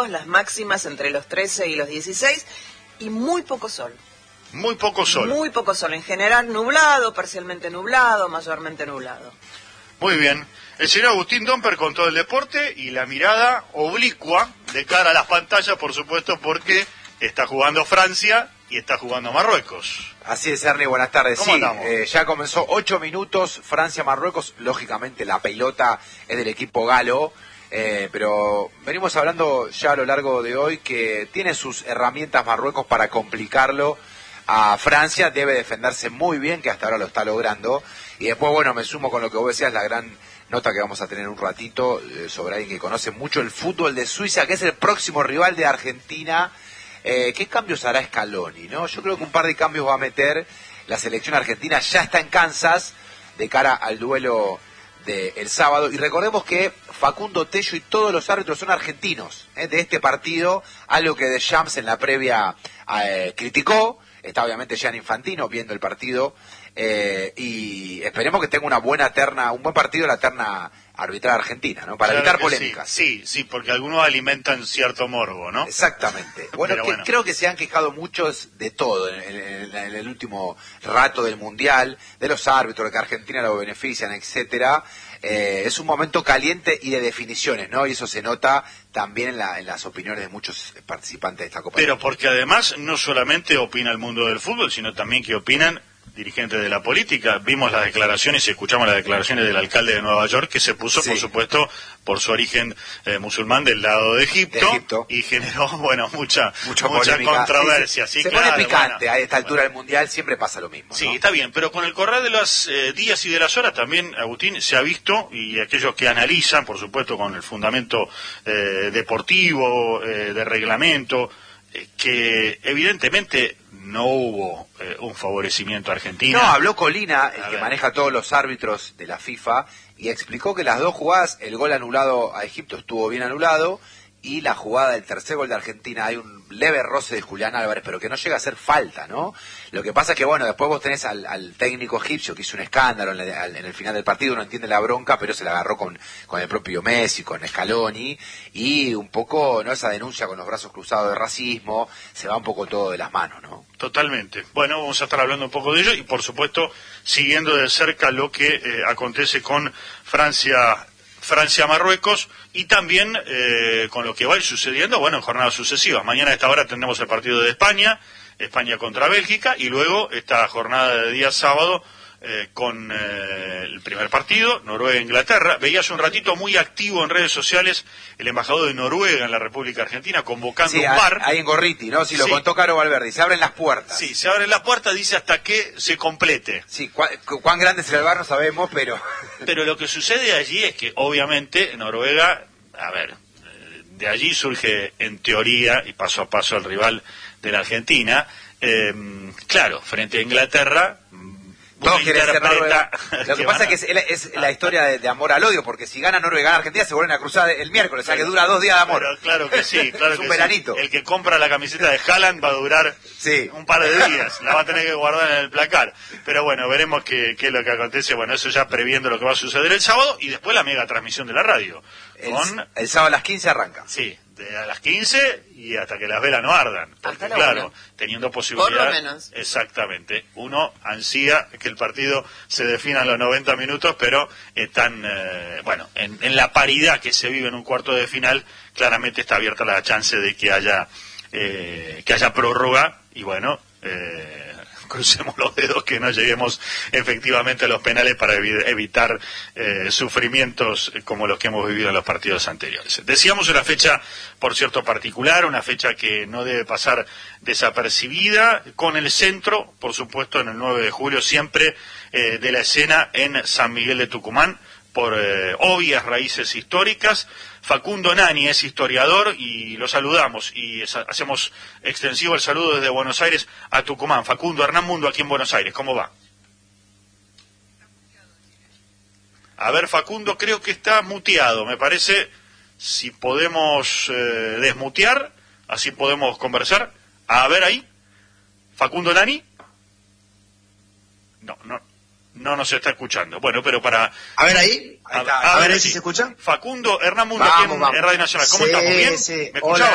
grados, las máximas entre los 13 y los 16, y muy poco sol. Muy poco sol. Muy poco sol, en general nublado, parcialmente nublado, mayormente nublado. Muy bien. El señor Agustín Domper con todo el deporte y la mirada oblicua de cara a las pantallas, por supuesto, porque está jugando Francia y está jugando Marruecos. Así es, Ernie, buenas tardes. ¿Cómo andamos? Ya comenzó 8 minutos, Francia-Marruecos. Lógicamente la pelota es del equipo galo, pero venimos hablando ya a lo largo de hoy que tiene sus herramientas Marruecos para complicarlo a Francia. Debe defenderse muy bien, que hasta ahora lo está logrando. Y después, bueno, me sumo con lo que vos decías, la gran nota que vamos a tener un ratito sobre alguien que conoce mucho el fútbol de Suiza, que es el próximo rival de Argentina. ¿Qué cambios hará Scaloni, no? Yo creo que un par de cambios va a meter. La selección argentina ya está en Kansas de cara al duelo del sábado. Y recordemos que Facundo Tello y todos los árbitros son argentinos de este partido, algo que Deschamps en la previa criticó. Está obviamente Gianni Infantino viendo el partido, y esperemos que tenga una buena terna, un buen partido la terna arbitral argentina, ¿no? Para claro evitar polémicas. Sí, porque algunos alimentan cierto morbo, ¿no? Exactamente. Bueno, creo que se han quejado muchos de todo en el último rato del Mundial, de los árbitros, de que Argentina lo benefician, etcétera. Es un momento caliente y de definiciones, ¿no? Y eso se nota también en las opiniones de muchos participantes de esta Copa. Pero porque además no solamente opina el mundo del fútbol, sino también que opinan dirigentes de la política. Vimos las declaraciones y escuchamos las declaraciones del alcalde de Nueva York, que se puso, por supuesto, por su origen musulmán del lado de Egipto, y generó, bueno, mucha controversia. Sí, se claro, pone picante, a esta altura del Mundial siempre pasa lo mismo, ¿no? Sí, está bien, pero con el correr de los días y de las horas también, Agustín, se ha visto, y aquellos que analizan, por supuesto, con el fundamento deportivo, de reglamento, que evidentemente no hubo un favorecimiento a Argentina. No, habló Colina, el que maneja todos los árbitros de la FIFA, y explicó que las dos jugadas, el gol anulado a Egipto estuvo bien anulado, y la jugada del tercer gol de Argentina hay un leve roce de Julián Álvarez, pero que no llega a ser falta, ¿no? Lo que pasa es que, bueno, después vos tenés al técnico egipcio que hizo un escándalo en el final del partido, uno entiende la bronca, pero se la agarró con el propio Messi, con Scaloni, y un poco, ¿no? Esa denuncia con los brazos cruzados de racismo, se va un poco todo de las manos, ¿no? Totalmente. Bueno, vamos a estar hablando un poco de ello y, por supuesto, siguiendo de cerca lo que acontece con Francia-Marruecos y también con lo que va a ir sucediendo, bueno, en jornadas sucesivas. Mañana a esta hora tendremos el partido de España contra Bélgica, y luego esta jornada de día sábado con el primer partido, Noruega-Inglaterra. Veías un ratito muy activo en redes sociales el embajador de Noruega en la República Argentina convocando un bar. Ahí en Gorriti, ¿no? Sí, lo contó Caro Valverde, se abren las puertas. Sí, se abren las puertas, dice, hasta que se complete. Sí, cuán grande es el bar no sabemos, pero... Pero lo que sucede allí es que, obviamente, Noruega, a ver, de allí surge, en teoría, y paso a paso el rival de la Argentina, claro, frente a Inglaterra... Todos quieren ser Noruega. Lo que pasa es que es la historia de amor al odio, porque si gana Noruega y gana Argentina, se vuelven a cruzar el miércoles, o sea que dura 2 días de amor. Pero claro que sí, claro es un que veranito. Sí. El que compra la camiseta de Haaland va a durar un par de días, la va a tener que guardar en el placar. Pero bueno, veremos qué es lo que acontece. Bueno, eso ya previendo lo que va a suceder el sábado, y después la mega transmisión de la radio. El sábado a las 15 arranca. Sí, a las 15 y hasta que las velas no ardan. Porque claro, teniendo posibilidad... Por lo menos. Exactamente. Uno ansía que el partido se defina en los 90 minutos, pero están, bueno, en la paridad que se vive en un cuarto de final, claramente está abierta la chance de que haya prórroga, y bueno... crucemos los dedos que no lleguemos efectivamente a los penales para evitar sufrimientos como los que hemos vivido en los partidos anteriores. Decíamos una fecha, por cierto, particular, una fecha que no debe pasar desapercibida, con el centro, por supuesto, en el 9 de julio, siempre de la escena en San Miguel de Tucumán, por obvias raíces históricas. Facundo Nani es historiador y lo saludamos y hacemos extensivo el saludo desde Buenos Aires a Tucumán. Facundo, Hernán Mundo aquí en Buenos Aires, ¿cómo va? A ver, Facundo, creo que está muteado, me parece. Si podemos desmutear, así podemos conversar. A ver ahí, Facundo Nani. No nos está escuchando. Bueno, pero para... A ver ahí. A ver si se escucha. Facundo, Hernán Mundo, aquí en Radio Nacional. ¿Cómo estamos? ¿Bien? Sí. ¿Me escuchaba?